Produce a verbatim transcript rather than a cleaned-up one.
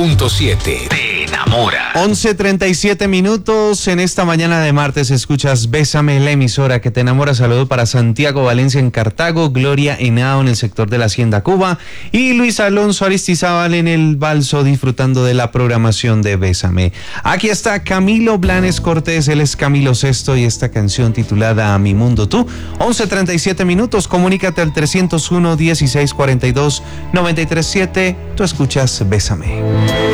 Punto siete te enamora. once treinta y siete minutos en esta mañana de martes. Escuchas Bésame, la emisora que te enamora. Saludo para Santiago Valencia en Cartago, Gloria Henao en el sector de la Hacienda Cuba y Luis Alonso Aristizábal en el Balso, disfrutando de la programación de Bésame. Aquí está Camilo Blanes Cortés, él es Camilo Sesto y esta canción titulada A mi mundo tú. once treinta y siete minutos, comunícate al trescientos uno, dieciséis cuarenta y dos, noventa y tres siete. Tú escuchas Bésame.